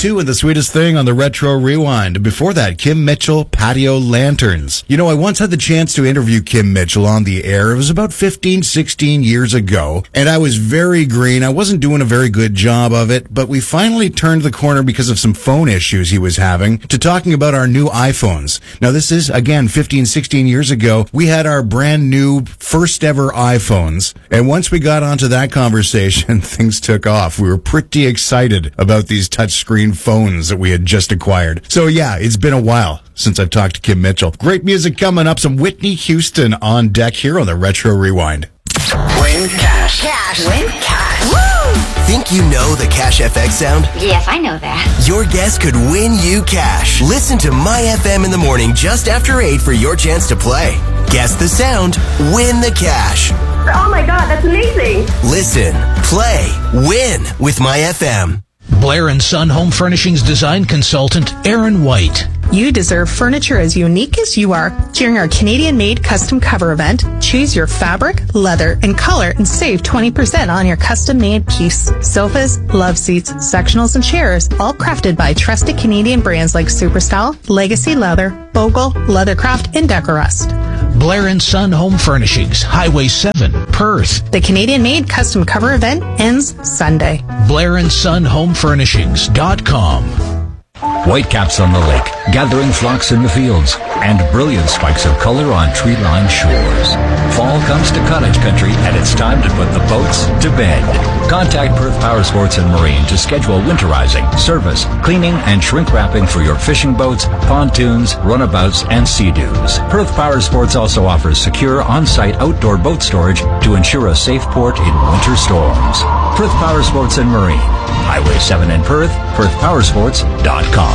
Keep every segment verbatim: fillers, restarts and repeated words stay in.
two and the sweetest thing on the Retro Rewind. Before that, Kim Mitchell, Patio Lanterns. You know, I once had the chance to interview Kim Mitchell on the air. It was about fifteen, sixteen years ago, and I was very green. I wasn't doing a very good job of it, but we finally turned the corner because of some phone issues he was having to talking about our new iPhones. Now, this is, again, fifteen, sixteen years ago. We had our brand new first ever iPhones, and once we got onto that conversation, things took off. We were pretty excited about these touchscreen phones that we had just acquired. So yeah, it's been a while since I've talked to Kim Mitchell. Great music coming up. Some Whitney Houston on deck here on the Retro Rewind. Win cash. Cash. Win cash. Woo! Think you know the Cash F X sound? Yes, I know that. Your guess could win you cash. Listen to My F M in the morning just after eight for your chance to play. Guess the sound, win the cash. Oh my God, that's amazing. Listen, play, win with My F M. Blair and Son Home Furnishings design consultant Aaron White. You deserve furniture as unique as you are. During our Canadian-made custom cover event, choose your fabric, leather, and color and save twenty percent on your custom-made piece. Sofas, love seats, sectionals, and chairs, all crafted by trusted Canadian brands like Superstyle, Legacy Leather, Bogle, Leathercraft, and Decorust. Blair and Son Home Furnishings, Highway seven, Perth. The Canadian-made custom cover event ends Sunday. Blair and Son Home Furnishings dot com. Whitecaps on the lake, gathering flocks in the fields, and brilliant spikes of color on tree-lined shores. Fall comes to cottage country, and it's time to put the boats to bed. Contact Perth Power Sports and Marine to schedule winterizing, service, cleaning, and shrink wrapping for your fishing boats, pontoons, runabouts, and sea-doos. Perth Power Sports also offers secure on-site outdoor boat storage to ensure a safe port in winter storms. Perth Power Sports and Marine, Highway seven in Perth, perth power sports dot com.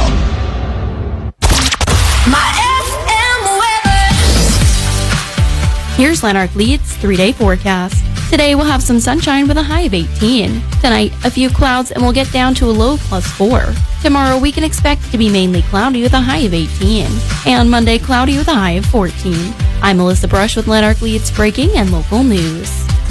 My F M weather. Here's Lanark Leeds three-day forecast. Today we'll have some sunshine with a high of eighteen. Tonight, a few clouds and we'll get down to a low of plus four. Tomorrow, we can expect it to be mainly cloudy with a high of eighteen. And Monday, cloudy with a high of fourteen. I'm Melissa Brush with Lanark Leeds Breaking and Local News.